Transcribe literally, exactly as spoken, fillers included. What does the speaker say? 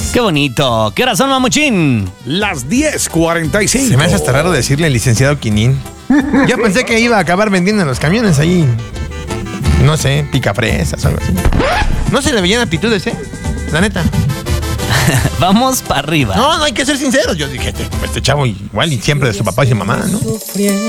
¡Qué bonito! ¿Qué horas son, mamuchín? Las diez cuarenta y cinco. Se me hace hasta raro decirle licenciado Quinín. Yo pensé que iba a acabar vendiendo en los camiones ahí. No sé, picafresas o algo así. No se le veían aptitudes, ¿eh? La neta. Vamos para arriba. No, no hay que ser sinceros. Yo dije, este, este chavo igual y siempre de su papá y su mamá, ¿no?